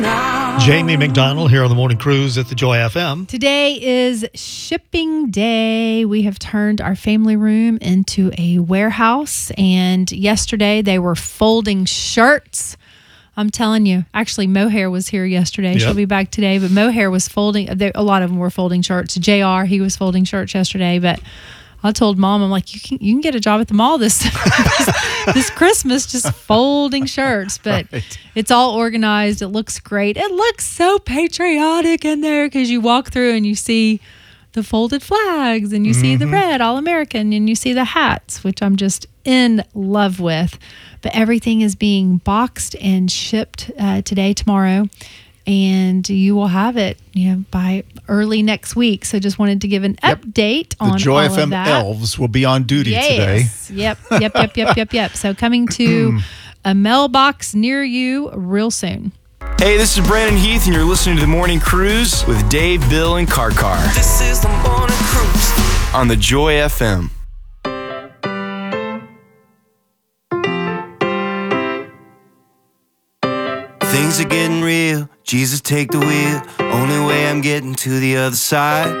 Jamie McDonald here on the Morning Cruise at the Joy FM. Today is shipping day. We have turned our family room into a warehouse, and yesterday they were folding shirts. I'm telling you, actually, Mohair was here yesterday. Yep. She'll be back today, but Mohair was folding. A lot of them were folding shirts. JR, he was folding shirts yesterday, but I told Mom, I'm like, you can get a job at the mall this Christmas, just folding shirts. But It's all organized. It looks great. It looks so patriotic in there because you walk through and you see the folded flags and you see the red All-American and you see the hats, which I'm just in love with. But everything is being boxed and shipped today, tomorrow. And you will have it, by early next week. So just wanted to give an update on all of that. The Joy FM elves will be on duty today. Yep. So coming to a mailbox near you real soon. Hey, this is Brandon Heath, and you're listening to The Morning Cruise with Dave, Bill, and Car. This is The Morning Cruise on the Joy FM. Things are getting real. Jesus, take the wheel. Only way I'm getting to the other side.